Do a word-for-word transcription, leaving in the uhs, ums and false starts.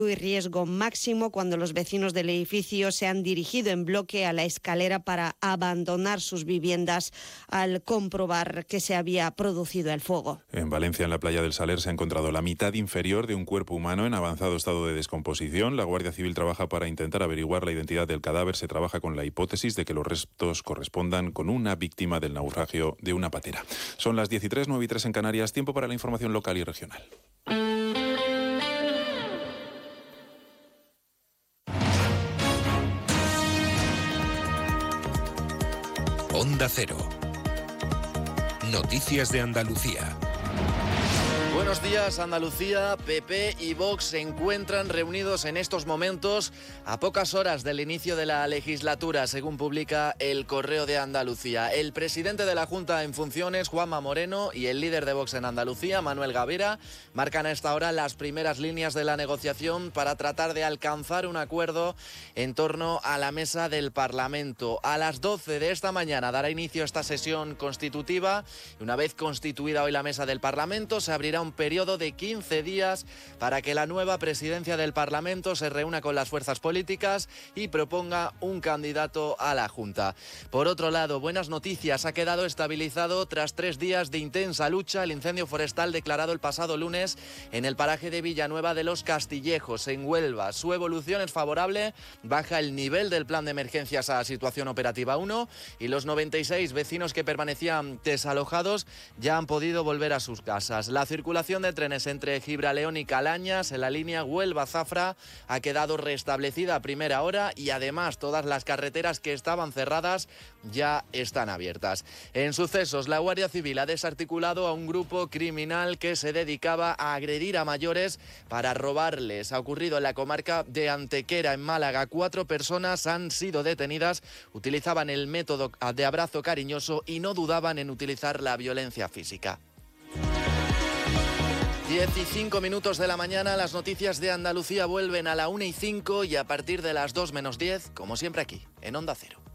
y riesgo máximo cuando los vecinos del edificio se han dirigido en bloque a la escalera para abandonar sus viviendas al comprobar que se había producido el fuego. En Valencia, en la playa del Saler, se ha encontrado la mitad inferior de un cuerpo humano en avanzado estado de descomposición. La Guardia Civil trabaja para intentar averiguar la identidad del cadáver. Se trabaja con la hipótesis de que los restos correspondan con una víctima del naufragio de una patera. Son las diez y tres, nueve y tres en Canarias. Tiempo para la información local y regional. Onda Cero. Noticias de Andalucía. Buenos días, Andalucía. P P y Vox se encuentran reunidos en estos momentos a pocas horas del inicio de la legislatura, según publica El Correo de Andalucía. El presidente de la Junta en funciones, Juanma Moreno, y el líder de Vox en Andalucía, Manuel Gavira, marcan a esta hora las primeras líneas de la negociación para tratar de alcanzar un acuerdo en torno a la mesa del Parlamento. A las doce de esta mañana dará inicio esta sesión constitutiva y una vez constituida hoy la mesa del Parlamento, se abrirá un periodo de quince días para que la nueva presidencia del Parlamento se reúna con las fuerzas políticas y proponga un candidato a la Junta. Por otro lado, buenas noticias, ha quedado estabilizado tras tres días de intensa lucha el incendio forestal declarado el pasado lunes en el paraje de Villanueva de los Castillejos, en Huelva. Su evolución es favorable, baja el nivel del plan de emergencias a situación operativa uno y los noventa y seis vecinos que permanecían desalojados ya han podido volver a sus casas. La circulación de trenes entre Gibraleón y Calañas en la línea Huelva-Zafra ha quedado restablecida a primera hora y además todas las carreteras que estaban cerradas ya están abiertas. En sucesos, la Guardia Civil ha desarticulado a un grupo criminal que se dedicaba a agredir a mayores para robarles. Ha ocurrido en la comarca de Antequera, en Málaga. Cuatro personas han sido detenidas, utilizaban el método de abrazo cariñoso y no dudaban en utilizar la violencia física. diez y cinco minutos de la mañana, las noticias de Andalucía vuelven a la una y cinco y a partir de las dos menos diez, como siempre aquí, en Onda Cero.